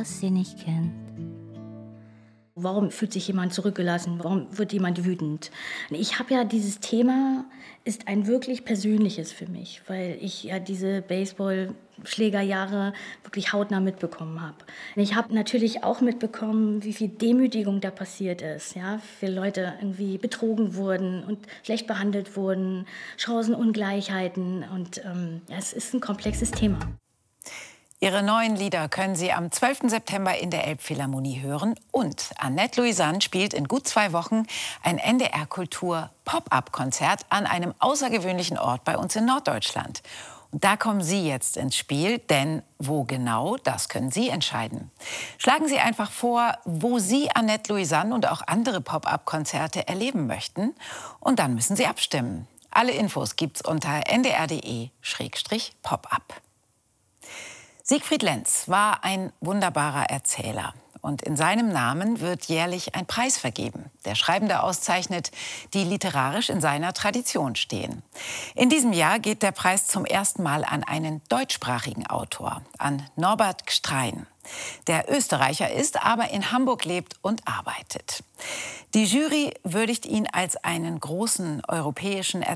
was sie nicht kennt. Warum fühlt sich jemand zurückgelassen? Warum wird jemand wütend? Ich habe ja dieses Thema, ist ein wirklich persönliches für mich, weil ich ja diese Baseballschlägerjahre wirklich hautnah mitbekommen habe. Ich habe natürlich auch mitbekommen, wie viel Demütigung da passiert ist. Ja? Viele Leute irgendwie betrogen wurden und schlecht behandelt wurden, Chancenungleichheiten. Und es ist ein komplexes Thema. Ihre neuen Lieder können Sie am 12. September in der Elbphilharmonie hören. Und Annette Louisanne spielt in gut 2 Wochen ein NDR-Kultur-Pop-Up-Konzert an einem außergewöhnlichen Ort bei uns in Norddeutschland. Und da kommen Sie jetzt ins Spiel, denn wo genau, das können Sie entscheiden. Schlagen Sie einfach vor, wo Sie Annette Louisanne und auch andere Pop-Up-Konzerte erleben möchten. Und dann müssen Sie abstimmen. Alle Infos gibt's unter ndr.de/pop-up. Siegfried Lenz war ein wunderbarer Erzähler. Und in seinem Namen wird jährlich ein Preis vergeben. Der Schreibende auszeichnet, die literarisch in seiner Tradition stehen. In diesem Jahr geht der Preis zum ersten Mal an einen deutschsprachigen Autor, an Norbert Gstrein. Der Österreicher ist, aber in Hamburg lebt und arbeitet. Die Jury würdigt ihn als einen großen europäischen